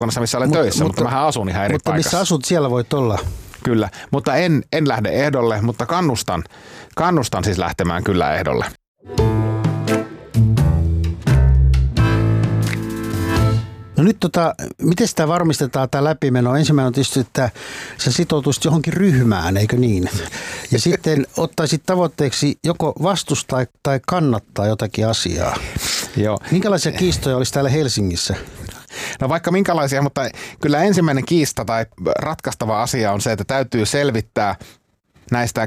missä olen töissä, mutta mähän asun ihan eri paikassa. Mutta missä asut, siellä voit olla. Kyllä, mutta en lähde ehdolle, mutta kannustan siis lähtemään kyllä ehdolle. No nyt miten sitä varmistetaan tämä läpimeno? Ensimmäinen on tietysti, että sä sitoutuisit johonkin ryhmään, eikö niin? Ja sitten ottaisit tavoitteeksi joko vastustaa tai kannattaa jotakin asiaa. Joo. Minkälaisia kiistoja olisi täällä Helsingissä? No vaikka minkälaisia, mutta kyllä ensimmäinen kiista tai ratkaistava asia on se, että täytyy selvittää näistä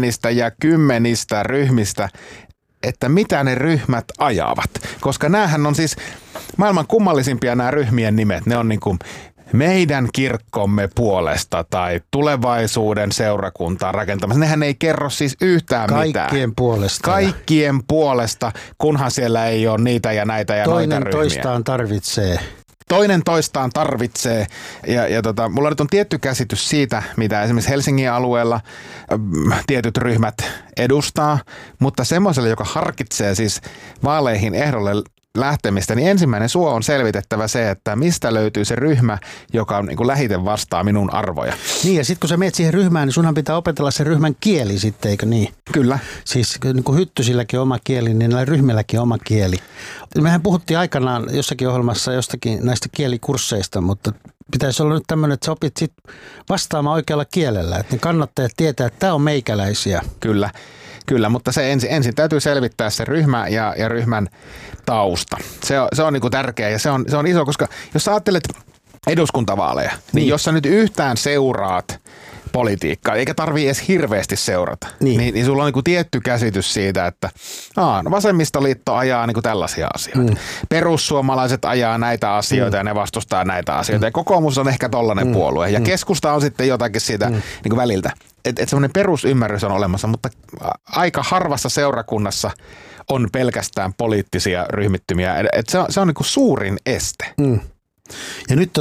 kymmenistä ryhmistä, että mitä ne ryhmät ajavat. Koska näähän on siis maailman kummallisimpia nämä ryhmien nimet. Ne on niin kuin meidän kirkkomme puolesta tai tulevaisuuden seurakuntaa rakentamassa. Nehän ei kerro siis yhtään mitään. Kaikkien puolesta. Kaikkien puolesta, kunhan siellä ei ole niitä ja näitä ja noita ryhmiä. Toinen toistaan tarvitsee. Toinen toistaan tarvitsee ja mulla nyt on tietty käsitys siitä, mitä esimerkiksi Helsingin alueella tietyt ryhmät edustaa, mutta semmoiselle, joka harkitsee siis vaaleihin ehdolle lähtemistä, niin ensimmäinen suo on selvitettävä se, että mistä löytyy se ryhmä, joka on niin kuin lähiten vastaa minun arvoja. Niin ja sitten kun sä menet siihen ryhmään, niin sunhan pitää opetella se ryhmän kieli sitten, eikö niin? Kyllä. Siis niin kuin hyttysilläkin on oma kieli, niin näillä ryhmilläkin on oma kieli. Mehän puhuttiin aikanaan jossakin ohjelmassa jostakin näistä kielikursseista, mutta pitäisi olla nyt tämmöinen, että sä opit sit vastaamaan oikealla kielellä, että ne kannattajat tietää, että tämä on meikäläisiä. Kyllä, mutta se ensin täytyy selvittää se ryhmä ja ryhmän tausta. Se on niin kuin tärkeä ja se on iso, koska jos sä ajattelet eduskuntavaaleja, niin jos sä nyt yhtään seuraat politiikkaa, eikä tarvii edes hirveästi seurata, niin sulla on niin kuin tietty käsitys siitä, että vasemmistoliitto ajaa niin kuin tällaisia asioita. Perussuomalaiset ajaa näitä asioita ja ne vastustaa näitä asioita. Ja kokoomus on ehkä tollainen puolue ja keskusta on sitten jotakin siitä niin kuin väliltä. Että semmoinen perusymmärrys on olemassa, mutta aika harvassa seurakunnassa on pelkästään poliittisia ryhmittymiä. Se on niin kuin suurin este. Ja nyt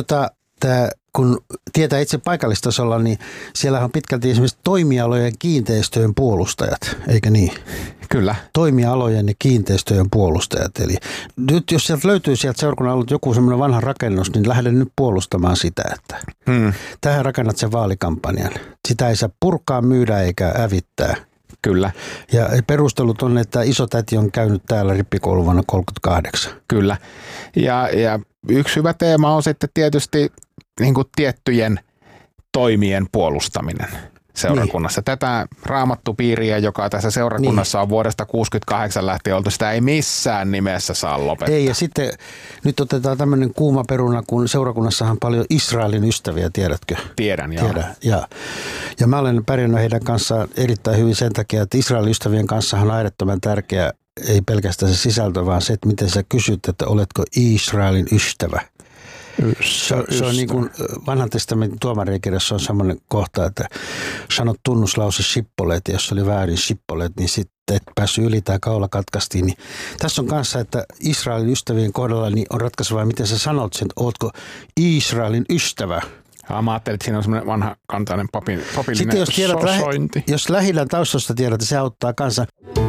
kun tietää itse paikallistasolla, niin siellä on pitkälti esimerkiksi toimialojen kiinteistöjen puolustajat, eikö niin? Kyllä. Toimialojen ja kiinteistöjen puolustajat. Eli nyt jos sieltä löytyy sieltä seurakunnan alueelta joku semmoinen vanha rakennus, niin lähden nyt puolustamaan sitä, että tähän rakennat sen vaalikampanjan. Sitä ei saa purkaa, myydä eikä hävittää. Kyllä. Ja perustelut on, että isotäti on käynyt täällä rippikoulun vuonna 1938. Kyllä. Ja yksi hyvä teema on sitten tietysti niin kuin tiettyjen toimien puolustaminen seurakunnassa. Tätä raamattupiiriä, joka tässä seurakunnassa on vuodesta 1968 lähtien oltu, sitä ei missään nimessä saa lopettaa. Ei, ja sitten nyt otetaan tämmöinen kuuma peruna, kun seurakunnassahan on paljon Israelin ystäviä, tiedätkö? Tiedän, joo. Ja mä olen pärjännyt heidän kanssaan erittäin hyvin sen takia, että Israelin ystävien kanssa on äärettömän tärkeä, ei pelkästään se sisältö, vaan se, että miten sä kysyt, että oletko Israelin ystävä. Se on niin kuin vanhan testamentin tuomarikirjassa on semmoinen kohta, että sanot tunnuslause shippoleet, ja jos oli väärin shippoleet, niin sitten et päässyt yli tai kaula katkaistiin. Niin tässä on kanssa, että Israelin ystävien kohdalla niin on ratkaisevaa, miten sä sanot sen, että ootko Israelin ystävä. Mä ajattelin, että siinä on semmoinen vanha kantainen papillinen sitten sosointi. Jos Lähi-idän taustasta tiedät, se auttaa kanssa.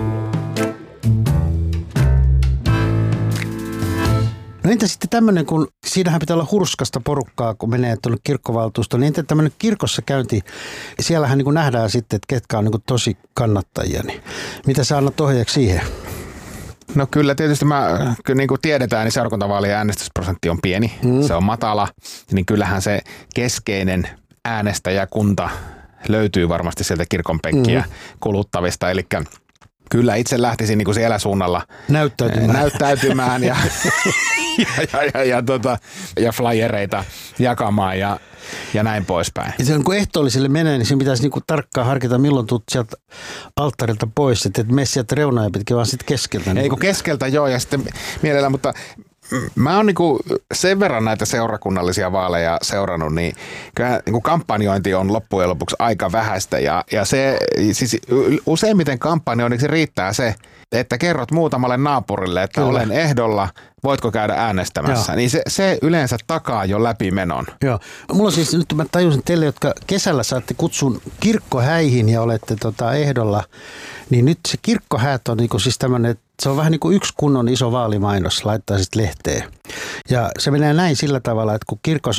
No entä sitten tämmöinen, kun siinähän pitää olla hurskasta porukkaa, kun menee tuonne kirkkovaltuustoon, niin entä tämmöinen kirkossa käynti, siellähän niin kuin nähdään sitten, että ketkä on niin kuin tosi kannattajia, niin mitä sä annat ohjeeksi siihen? No kyllä tietysti niin kuin tiedetään, niin seurakuntavaalien äänestysprosentti on pieni, se on matala, niin kyllähän se keskeinen äänestäjäkunta löytyy varmasti sieltä kirkon penkkiä kuluttavista, eli kyllä itse lähtisin niin kuin siellä suunnalla näyttäytymään ja flyereita jakamaan ja näin poispäin. Ja kun ehtoolliselle menee, niin siinä pitäisi niin kuin tarkkaan harkita, milloin tulet sieltä alttarilta pois, että et mene sieltä reunaa pitkin, vaan sitten keskeltä. Ei kun keskeltä joo, ja sitten mielellä, mutta mä oon niinku sen verran näitä seurakunnallisia vaaleja seurannut, niin kyllä niinku kampanjointi on loppujen lopuksi aika vähäistä ja se siis useimmiten kampanjoinniksi riittää se, että kerrot muutamalle naapurille, että Kyllä. olen ehdolla, voitko käydä äänestämässä, niin se yleensä takaa jo läpimenon. Joo. Mulla siis nyt mä tajusin teille, jotka kesällä saatte kutsun kirkkohäihin ja olette ehdolla, niin nyt se kirkkohäät on niinku siis tämmöinen, se on vähän niin kuin yksi kunnon iso vaalimainos, laittaa sitten lehteen. Ja se menee näin sillä tavalla, että kun kirkossa